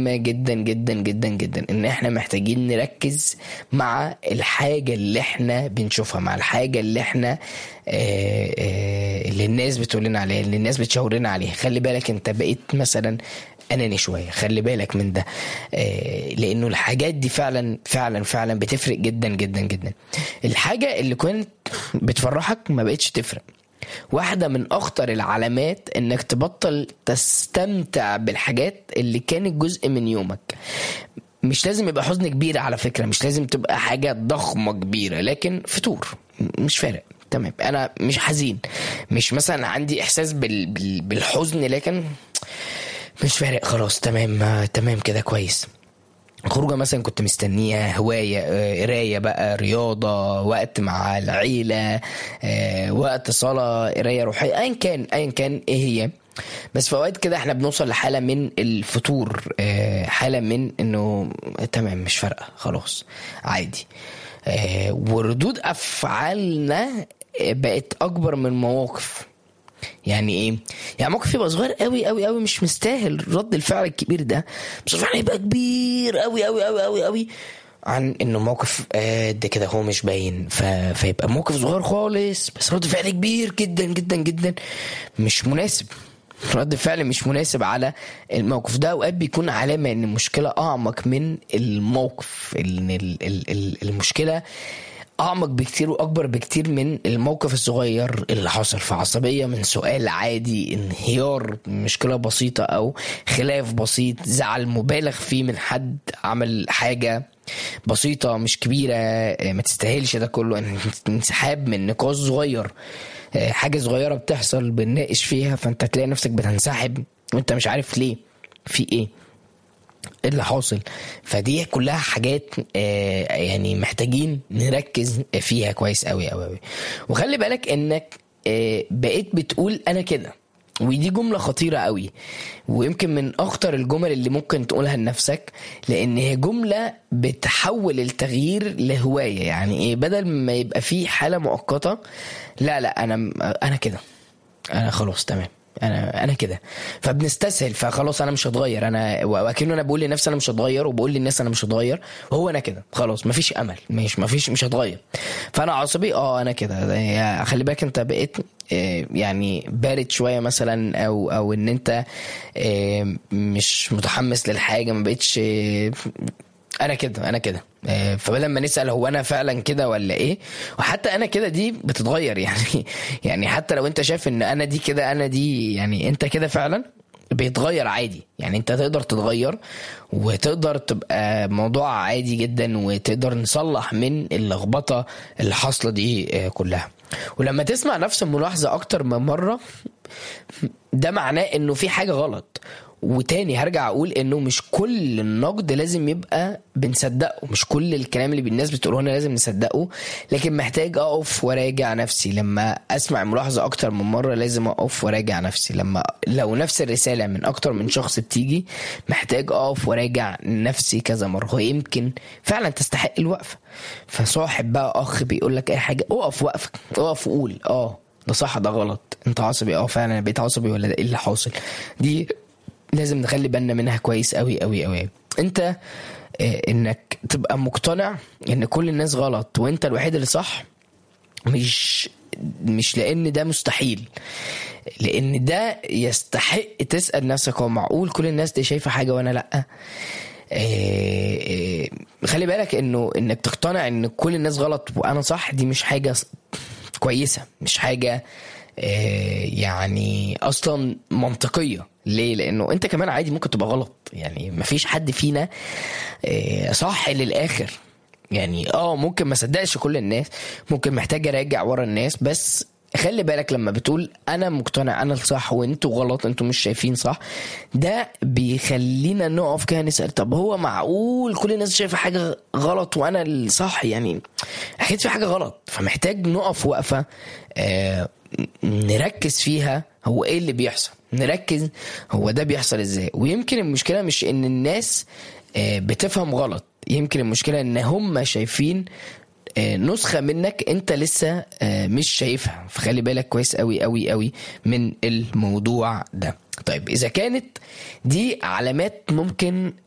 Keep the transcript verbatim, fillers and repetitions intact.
مهمة جدا جدا جدا جدا ان احنا محتاجين نركز مع الحاجة اللي احنا بنشوفها، مع الحاجة اللي احنا آه آه اللي الناس بتقولنا عليها، اللي الناس بتشاورنا عليها. خلي بالك انت بقيت مثلا اناني شوية، خلي بالك من ده، آه لانه الحاجات دي فعلا فعلا فعلا بتفرق جدا جدا جدا. الحاجة اللي كنت بتفرحك ما بقتش تفرق. واحدة من أخطر العلامات إنك تبطل تستمتع بالحاجات اللي كانت جزء من يومك. مش لازم يبقى حزن كبير على فكرة، مش لازم تبقى حاجة ضخمة كبيرة، لكن فتور مش فارق. تمام، أنا مش حزين، مش مثلا عندي إحساس بال... بال... بالحزن، لكن مش فارق خلاص. تمام آه، تمام كده كويس. خروجه مثلا كنت مستنيها، هواية، آه، قراية بقى، رياضة، وقت مع العيلة، آه، وقت صلاة، قراية روحية، ايا كان ايا كان ايه هي. بس في اوقات كده احنا بنوصل لحالة من الفتور، آه، حالة من انه تمام مش فارقة خلاص عادي. آه، وردود افعالنا بقت اكبر من مواقف. يعني ايه؟ يعني موقف يبقى صغير قوي قوي قوي مش مستاهل رد الفعل الكبير ده، بس فعلا يبقى كبير قوي قوي قوي قوي قوي عن انه موقف قد كده هو مش باين. ف... فيبقى موقف صغير خالص بس رد فعل كبير جدا جدا جدا مش مناسب. رد فعل مش مناسب على الموقف ده. اوقات بيكون علامة ان المشكلة اعمق من الموقف، ان ال... ال... ال... المشكلة أعمق بكتير وأكبر بكتير من الموقف الصغير اللي حصل. في عصبية من سؤال عادي، انهيار مشكلة بسيطة أو خلاف بسيط، زعل مبالغ فيه من حد عمل حاجة بسيطة مش كبيرة ما تستاهلش ده كله، انسحاب من نقاش صغير، حاجة صغيرة بتحصل بنناقش فيها فأنت تلاقي نفسك بتنسحب وأنت مش عارف ليه، في إيه اللي حاصل. فدي كلها حاجات آه يعني محتاجين نركز فيها كويس قوي قوي قوي. وخلي بالك انك آه بقيت بتقول انا كده، ودي جملة خطيرة قوي، ويمكن من اخطر الجمل اللي ممكن تقولها لنفسك، لان هي جملة بتحول التغيير لهواية. يعني ايه؟ بدل ما يبقى فيه حالة مؤقتة، لا لا انا انا كده، انا خلاص تمام انا انا كده، فبنستسهل فخلاص انا مش هتغير. انا واكنه انا بقول لنفسي انا مش هتغير، وبقول للناس انا مش هتغير، وهو انا كده خلاص مفيش امل، مش مفيش مش هتغير. فانا عصبي اه انا كده. خلي بالك انت بقيت يعني بارد شويه مثلا، او او ان انت مش متحمس للحاجه، ما بقتش انا كده انا كده. فبدل ما نسأل هو انا فعلا كده ولا ايه، وحتى انا كده دي بتتغير يعني يعني حتى لو انت شايف ان انا دي كده، انا دي يعني انت كده فعلا بيتغير عادي. يعني انت تقدر تتغير وتقدر تبقى موضوع عادي جدا، وتقدر نصلح من اللخبطة اللي حاصلة دي كلها. ولما تسمع نفس الملاحظة اكتر من مرة، ده معناه انه في حاجة غلط. وتاني هرجع اقول انه مش كل النقد لازم يبقى بنصدقه، مش كل الكلام اللي الناس بتقوله لنا لازم نصدقه، لكن محتاج اقف وراجع نفسي. لما اسمع ملاحظة اكتر من مرة لازم اقف وراجع نفسي. لما لو نفس الرسالة من اكتر من شخص بتيجي، محتاج اقف وراجع نفسي كذا مرة، ويمكن فعلا تستحق الوقفة. فصاحب بقى اخ بيقول لك اي حاجة، اقف وقفك، اقف وقول اه ده صح ده غلط، انت عصبي اه فعلا انا بقيت عصبي ولا ده ايه اللي حاصل. دي لازم نخلي بالنا منها كويس قوي قوي قوي. انت اه انك تبقى مقتنع ان كل الناس غلط وانت الوحيد اللي صح، مش مش لان ده مستحيل، لان ده يستحق تسأل نفسك هو معقول كل الناس دي شايفة حاجة وانا لا؟ اه اه خلي بالك انه انك تقتنع ان كل الناس غلط وانا صح، دي مش حاجة كويسة، مش حاجة يعني اصلا منطقية. ليه؟ لانه انت كمان عادي ممكن تبقى غلط. يعني مفيش حد فينا صح للاخر. يعني اه ممكن ما صدقش كل الناس، ممكن محتاج اراجع ورا الناس. بس خلي بالك لما بتقول انا مقتنع انا الصح وانتوا غلط، انتوا مش شايفين صح، ده بيخلينا نقف كده نسأل طب هو معقول كل الناس شايفة حاجة غلط وانا الصح؟ يعني اكيد في حاجة غلط. فمحتاج نقف وقفة آه نركز فيها هو ايه اللي بيحصل، نركز هو ده بيحصل ازاي. ويمكن المشكلة مش ان الناس آه بتفهم غلط، يمكن المشكلة ان هم شايفين نسخة منك انت لسه مش شايفها. فخلي بالك كويس قوي قوي قوي من الموضوع ده. طيب اذا كانت دي علامات ممكن